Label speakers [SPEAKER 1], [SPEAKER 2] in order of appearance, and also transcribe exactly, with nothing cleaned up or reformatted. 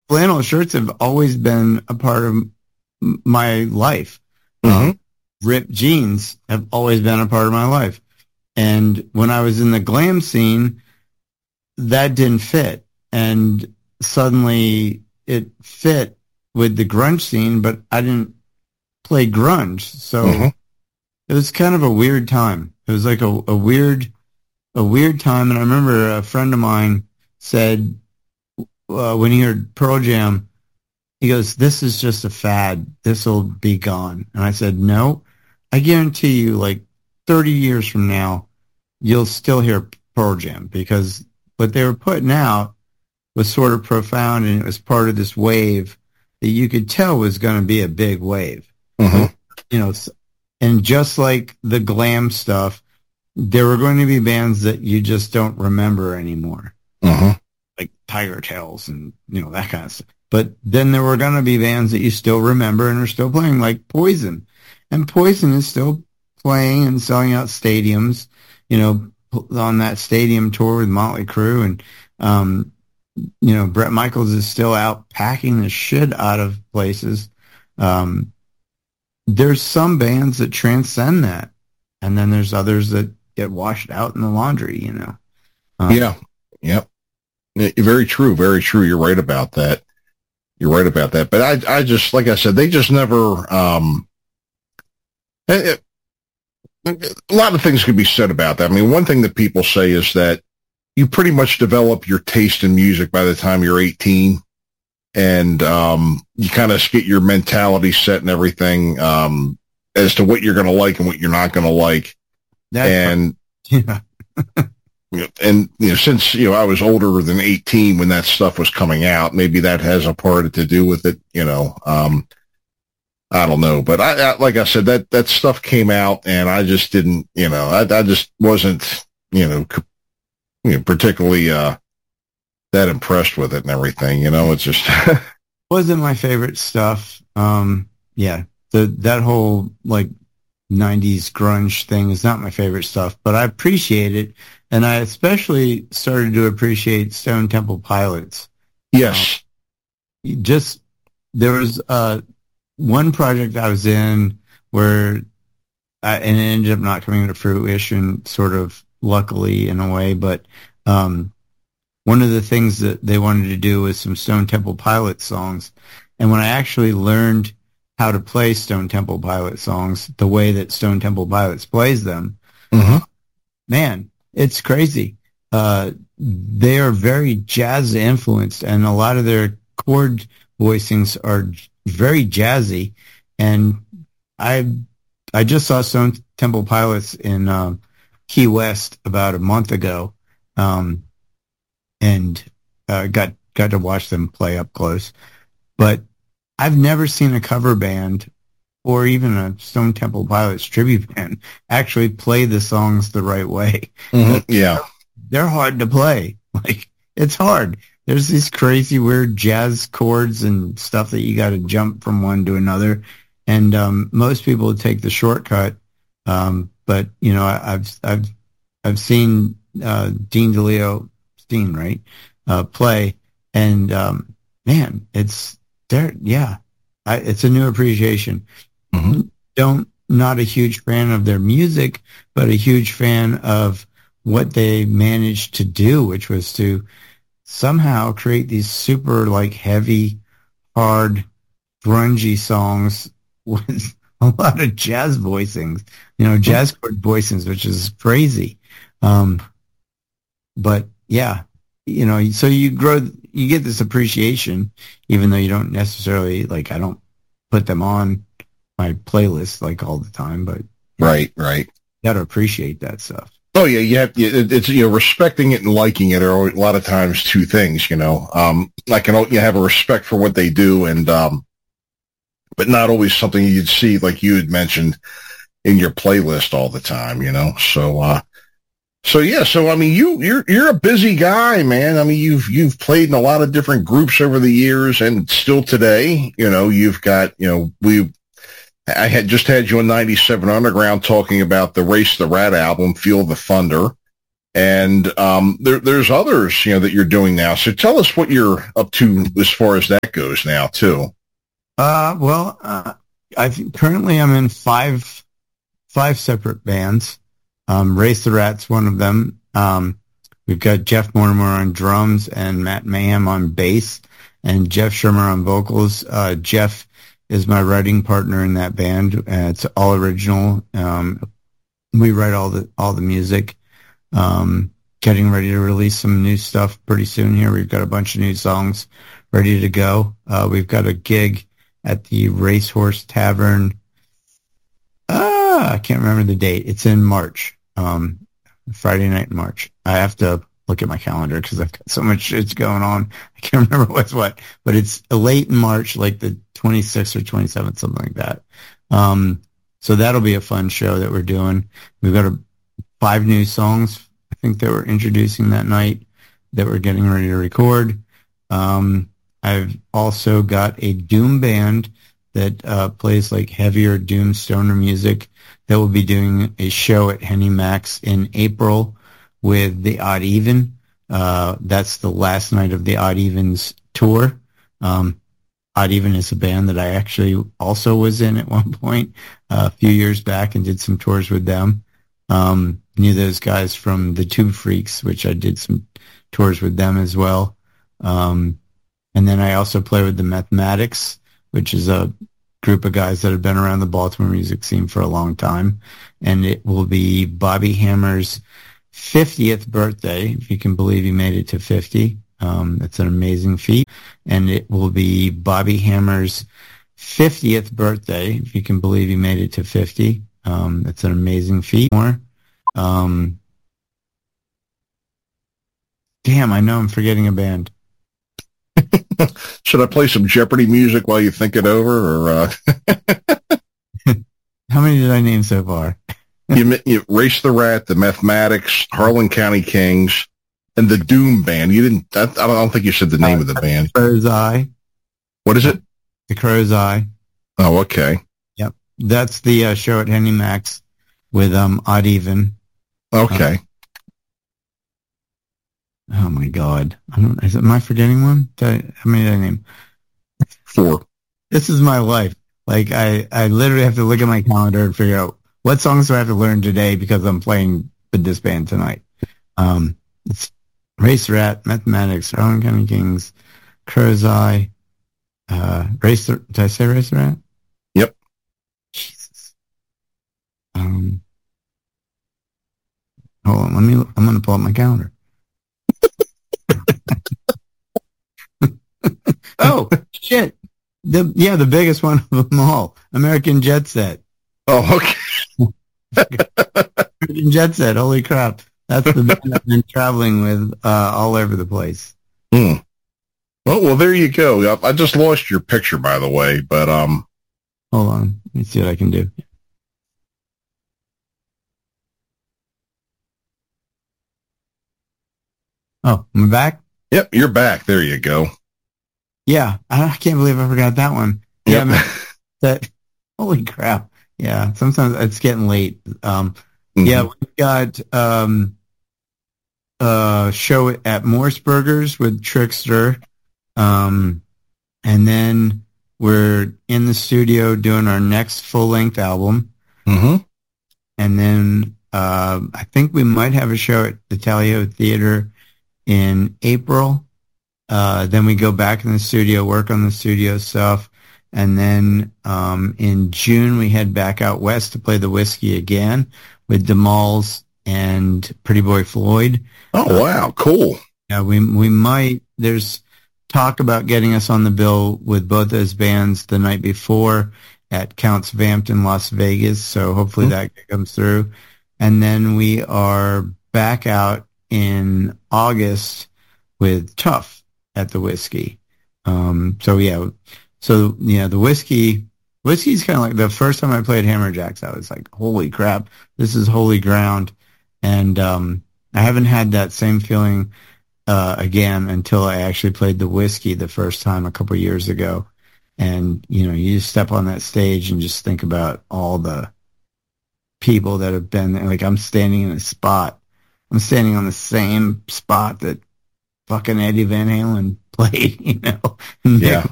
[SPEAKER 1] flannel shirts have always been a part of m- my life.
[SPEAKER 2] Mm-hmm.
[SPEAKER 1] Um, ripped jeans have always been a part of my life. And when I was in the glam scene, that didn't fit. And suddenly it fit with the grunge scene, but I didn't play grunge. So
[SPEAKER 2] Mm-hmm.
[SPEAKER 1] it was kind of a weird time. It was like a, a weird, a weird time. And I remember a friend of mine said, uh, when he heard Pearl Jam, he goes, "This is just a fad. This will be gone." And I said, "No, I guarantee you, like thirty years from now, you'll still hear Pearl Jam, because what they were putting out was sort of profound, and it was part of this wave that you could tell was going to be a big wave."
[SPEAKER 2] Mm-hmm.
[SPEAKER 1] You know, and just like the glam stuff, there were going to be bands that you just don't remember anymore,
[SPEAKER 2] Mm-hmm.
[SPEAKER 1] like Tiger Tails and, you know, that kind of stuff. But then there were going to be bands that you still remember and are still playing, like Poison. And Poison is still playing and selling out stadiums, you know, on that stadium tour with Motley Crue. And, um, you know, Bret Michaels is still out packing the shit out of places. Um, there's some bands that transcend that. And then there's others that get washed out in the laundry, you know. Um,
[SPEAKER 2] Yeah. Yep. Yeah, very true. Very true. You're right about that. You're right about that. But I, I just, like I said, they just never, um, it, it, a lot of things could be said about that. I mean, one thing that people say is that you pretty much develop your taste in music by the time you're eighteen, and, um, you kind of get your mentality set and everything, um, as to what you're going to like and what you're not going to like.
[SPEAKER 1] that's
[SPEAKER 2] And,
[SPEAKER 1] yeah.
[SPEAKER 2] and, you know, since, you know, I was older than eighteen when that stuff was coming out, maybe that has a part to do with it, you know, um, I don't know, but I, I, like I said, that, that stuff came out and I just didn't, you know, I, I just wasn't, you know, c- you know, particularly, uh, that impressed with it and everything, you know, it's just,
[SPEAKER 1] Wasn't my favorite stuff. Um, yeah, the that whole like nineties grunge thing is not my favorite stuff, but I appreciate it, and I especially started to appreciate Stone Temple Pilots.
[SPEAKER 2] yes.
[SPEAKER 1] Um, just there was uh one project I was in where, I, and it ended up not coming to fruition, sort of luckily in a way, but um. One of the things that they wanted to do was some Stone Temple Pilots songs. And when I actually learned how to play Stone Temple Pilots songs the way that Stone Temple Pilots plays them,
[SPEAKER 2] Mm-hmm.
[SPEAKER 1] man, it's crazy. Uh, they are very jazz influenced, and a lot of their chord voicings are very jazzy. And I I just saw Stone Temple Pilots in um, Key West about a month ago. Um, and uh, got got to watch them play up close. But I've never seen a cover band or even a Stone Temple Pilots tribute band actually play the songs the right way.
[SPEAKER 2] Mm-hmm. Yeah.
[SPEAKER 1] They're hard to play. Like, it's hard. There's these crazy, weird jazz chords and stuff that you got to jump from one to another. And um, most people take the shortcut. Um, but, you know, I, I've I've I've seen uh, Dean DeLeo Dean, right? Uh, play, and um, man, it's there. Yeah, I, it's a new appreciation.
[SPEAKER 2] Mm-hmm.
[SPEAKER 1] Don't not a huge fan of their music, but a huge fan of what they managed to do, which was to somehow create these super like heavy, hard, grungy songs with a lot of jazz voicings. You know, jazz chord voicings, which is crazy. Um, but yeah, you know, so you grow, you get this appreciation, even though you don't necessarily, like, I don't put them on my playlist like all the time, but
[SPEAKER 2] Right, right.
[SPEAKER 1] you got to appreciate that stuff.
[SPEAKER 2] Oh yeah, you have, it's, you know, respecting it and liking it are a lot of times two things, you know. Um, I can, you have a respect for what they do, and, um, but not always something you'd see, like you had mentioned, in your playlist all the time, you know. So, uh, So yeah, so I mean, you you're you're a busy guy, man. I mean, you've you've played in a lot of different groups over the years, and still today, you know, you've got, you know, we. I had just had you on ninety-seven Underground talking about the Race the Rat album, Feel the Thunder, And um, there, there's others, you know, that you're doing now. So tell us what you're up to as far as that goes now, too.
[SPEAKER 1] Uh, well, uh, I currently I'm in five five separate bands. Um, Race the Rat's one of them. Um, we've got Jeff Mortimer on drums and Matt Mayhem on bass, and Jeff Schirmer on vocals. Uh, Jeff is my writing partner in that band. Uh, it's all original. Um, we write all the all the music. Um, getting ready to release some new stuff pretty soon here. We've got a bunch of new songs ready to go. Uh, we've got a gig at the Racehorse Tavern. Ah, I can't remember the date. It's in March. Um, Friday night in March. I have to look at my calendar because I've got so much shit's going on. I can't remember what's what, but it's late in March, like the twenty-sixth or twenty-seventh, something like that. Um, so that'll be a fun show that we're doing. We've got a five new songs, I think, that we're introducing that night that we're getting ready to record. Um, I've also got a doom band that uh, plays like heavier doom stoner music that will be doing a show at Henny Max in April with the Odd Even. Uh, that's the last night of the Odd Evens tour. Um, Odd Even is a band that I actually also was in at one point uh, a few years back and did some tours with them. Um, knew those guys from the Tube Freaks, which I did some tours with them as well. Um, and then I also play with the Mathematics, which is a group of guys that have been around the Baltimore music scene for a long time. And it will be Bobby Hammer's fiftieth birthday, if you can believe he made it to fifty. Um, that's an amazing feat. And it will be Bobby Hammer's fiftieth birthday, if you can believe he made it to fifty. Um, that's an amazing feat. More. Um, damn, I know I'm forgetting a band.
[SPEAKER 2] Should I play some Jeopardy music while you think it over? Or uh...
[SPEAKER 1] How many did I name so far?
[SPEAKER 2] you, you Race the Rat, the Mathematics, Harlan County Kings, and the Doom Band. You didn't. I, I don't think you said the name uh, of the band.
[SPEAKER 1] Crow's Eye.
[SPEAKER 2] What is it?
[SPEAKER 1] The Crow's Eye.
[SPEAKER 2] Oh, okay.
[SPEAKER 1] Yep, that's the uh, show at Henny Max with um Odd Even.
[SPEAKER 2] Okay.
[SPEAKER 1] Uh, oh my God! I don't, is, am I forgetting one? Did I, how many did I name?
[SPEAKER 2] Four.
[SPEAKER 1] This is my life. Like I, I literally have to look at my calendar and figure out what songs do I have to learn today because I'm playing with this band tonight. Um, it's Race Rat, Mathematics, Harlan County Kings, Crow's Eye, uh, Race. The, did I say Race Rat?
[SPEAKER 2] Yep.
[SPEAKER 1] Jesus. Um. Hold on, let me. I'm going to pull up my calendar. Oh shit! The yeah, the biggest one of them all, American Jet Set.
[SPEAKER 2] Oh, okay.
[SPEAKER 1] American Jet Set. Holy crap! That's the band I've been traveling with uh, all over the place.
[SPEAKER 2] Hmm. Well, well, there you go. I just lost your picture, by the way, but um.
[SPEAKER 1] Hold on, let me see what I can do. Oh, am I back?
[SPEAKER 2] Yep, you're back. There you go.
[SPEAKER 1] Yeah, I can't believe I forgot that one.
[SPEAKER 2] Yep.
[SPEAKER 1] Yeah, man, that. Holy crap! Yeah, sometimes it's getting late. Um, mm-hmm. Yeah, we've got um, a show at Morseburgers with Trickster, um, and then we're in the studio doing our next full length album.
[SPEAKER 2] Mm-hmm.
[SPEAKER 1] And then uh, I think we might have a show at the Talio Theater in April. Uh, then we go back in the studio, work on the studio stuff. And then um, in June, we head back out west to play the Whiskey again with DeMalls and Pretty Boy Floyd.
[SPEAKER 2] Oh, wow. Cool.
[SPEAKER 1] Yeah, we we might. There's talk about getting us on the bill with both those bands the night before at Counts Vamped in Las Vegas. So hopefully mm-hmm. that comes through. And then we are back out in August with Tough at the Whiskey. Um, so yeah, so yeah, the Whiskey, Whiskey's kind of like the first time I played Hammerjacks, I was like, holy crap, this is holy ground. And um, I haven't had that same feeling uh, again until I actually played the Whiskey the first time a couple years ago. And, you know, you just step on that stage and just think about all the people that have been there. Like I'm standing in a spot I'm standing on the same spot that fucking Eddie Van Halen played, you know. Mick,
[SPEAKER 2] Yeah.